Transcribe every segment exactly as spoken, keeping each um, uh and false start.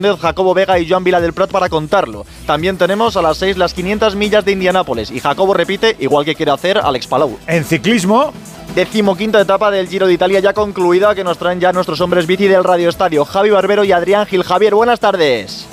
Jacobo Vega y Joan Vila del Prat para contarlo. También tenemos a las seis las quinientas millas de Indianápolis y Jacobo repite, igual que quiere hacer Alex Palau. En ciclismo, decimoquinta etapa del Giro de Italia ya concluida, que nos traen ya nuestros hombres bici del Radio Estadio, Javi Barbero y Adrián Gil. Javier, buenas tardes.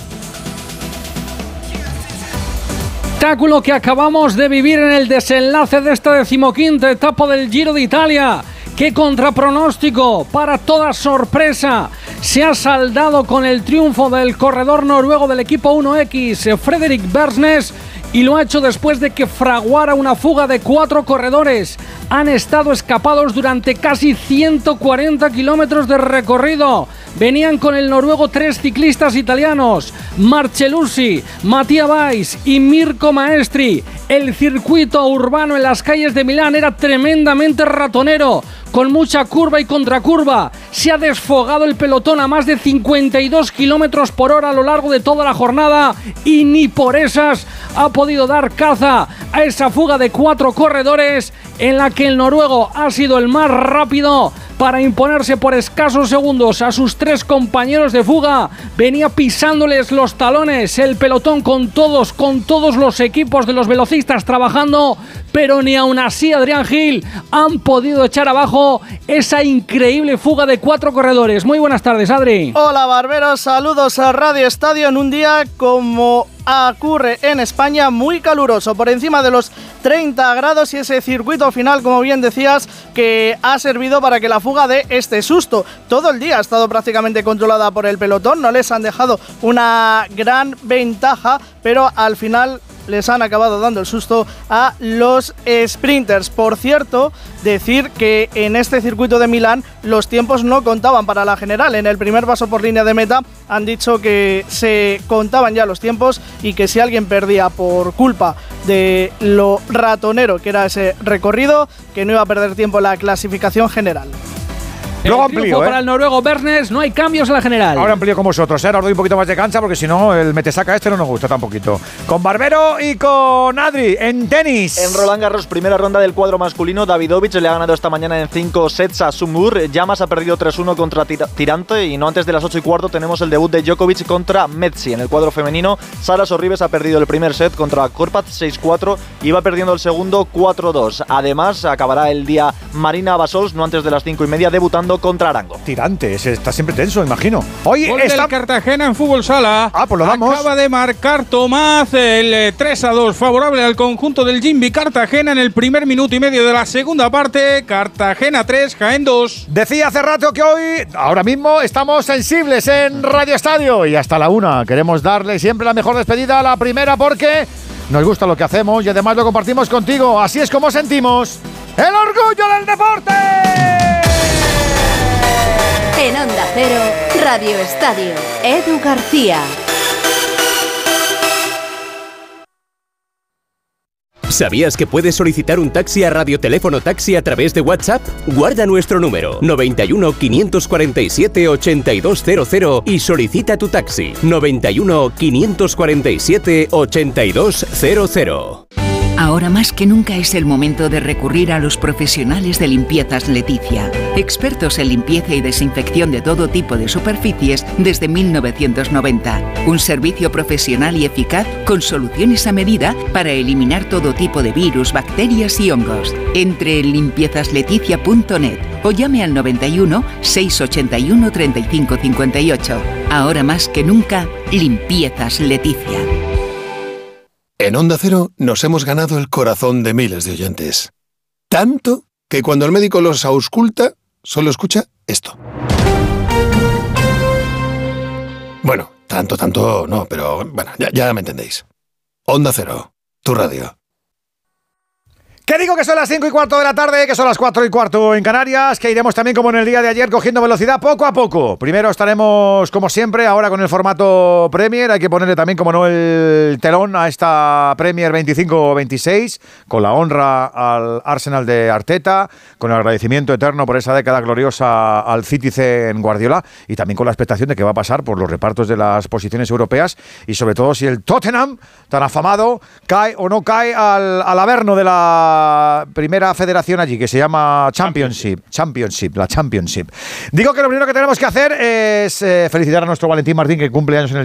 Espectáculo que acabamos de vivir en el desenlace de esta decimoquinta etapa del Giro de Italia, que contra pronóstico, para toda sorpresa, se ha saldado con el triunfo del corredor noruego del equipo uno equis, Fredrik Bersnes, y lo ha hecho después de que fraguara una fuga de cuatro corredores. Han estado escapados durante casi ciento cuarenta kilómetros de recorrido. Venían con el noruego tres ciclistas italianos, Marcellucci, Mattia Weiss y Mirko Maestri. El circuito urbano en las calles de Milán era tremendamente ratonero, con mucha curva y contracurva. Se ha desfogado el pelotón a más de cincuenta y dos kilómetros por hora a lo largo de toda la jornada y ni por esas ha podido dar caza a esa fuga de cuatro corredores, en la que el noruego ha sido el más rápido para imponerse por escasos segundos a sus tres compañeros de fuga. Venía pisándoles los talones el pelotón con todos, con todos los equipos de los velocistas trabajando, pero ni aún así Adrián Gil han podido echar abajo esa increíble fuga de cuatro corredores. Muy buenas tardes, Adri. Hola, Barberos, saludos a Radio Estadio en un día como ocurre en España, muy caluroso, por encima de los treinta grados, y ese circuito final, como bien decías, que ha servido para que la fuga de este susto. Todo el día ha estado prácticamente controlada por el pelotón, no les han dejado una gran ventaja, pero al final les han acabado dando el susto a los sprinters. Por cierto, decir que en este circuito de Milán los tiempos no contaban para la general. En el primer paso por línea de meta han dicho que se contaban ya los tiempos y que si alguien perdía por culpa de lo ratonero que era ese recorrido, que no iba a perder tiempo en la clasificación general. Luego el amplío, ¿eh? Para el noruego Bersnes, no hay cambios en la general. Ahora amplío con vosotros, ¿eh? Ahora os doy un poquito más de cancha porque si no el metesaca este no nos gusta tan poquito. Con Barbero y con Adri en tenis. En Roland Garros, primera ronda del cuadro masculino, Davidovich le ha ganado esta mañana en cinco sets a Sumur. Llamas ha perdido tres uno contra Tir- Tirante y no antes de las ocho y cuarto tenemos el debut de Djokovic contra Metsi. En el cuadro femenino, Sara Sorribes ha perdido el primer set contra Korpat seis cuatro y va perdiendo el segundo cuatro dos. Además, acabará el día Marina Basols, no antes de las cinco y media, debutando contra Arango. Tirante, ese está siempre tenso, imagino. Oye, Gol está... del Cartagena en fútbol sala. Ah, pues lo damos. Acaba de marcar Tomás el eh, tres a dos, favorable al conjunto del Jimby Cartagena en el primer minuto y medio de la segunda parte. Cartagena tres, Jaén dos. Decía hace rato que hoy, ahora mismo, estamos sensibles en Radio Estadio y hasta la una. Queremos darle siempre la mejor despedida a la primera porque nos gusta lo que hacemos y además lo compartimos contigo. Así es como sentimos el orgullo del deporte. En Onda Cero, Radio Estadio, Edu García. ¿Sabías que puedes solicitar un taxi a Radioteléfono Taxi a través de WhatsApp? Guarda nuestro número noventa y uno, quinientos cuarenta y siete, ochenta y dos cero cero y solicita tu taxi noventa y uno, quinientos cuarenta y siete, ochenta y dos cero cero. Ahora más que nunca es el momento de recurrir a los profesionales de Limpiezas Leticia, expertos en limpieza y desinfección de todo tipo de superficies desde mil novecientos noventa. Un servicio profesional y eficaz con soluciones a medida para eliminar todo tipo de virus, bacterias y hongos. Entre en limpiezas leticia punto net o llame al noventa y uno, seiscientos ochenta y uno, treinta y cinco cincuenta y ocho. Ahora más que nunca, Limpiezas Leticia. En Onda Cero nos hemos ganado el corazón de miles de oyentes. Tanto que cuando el médico los ausculta, solo escucha esto. Bueno, tanto, tanto no, pero bueno, ya, ya me entendéis. Onda Cero, tu radio. ¿Qué digo que son las cinco y cuarto de la tarde? Que son las cuatro y cuarto en Canarias, que iremos también como en el día de ayer cogiendo velocidad poco a poco. Primero estaremos como siempre ahora con el formato Premier, hay que ponerle también como no el telón a esta Premier veinticinco veintiséis, con la honra al Arsenal de Arteta, con el agradecimiento eterno por esa década gloriosa al Citizen Guardiola y también con la expectación de que va a pasar por los repartos de las posiciones europeas y sobre todo si el Tottenham, tan afamado, cae o no cae al, al averno de la primera federación allí, que se llama Championship. Championship, la Championship. Digo que lo primero que tenemos que hacer es eh, felicitar a nuestro Valentín Martín, que cumple años en el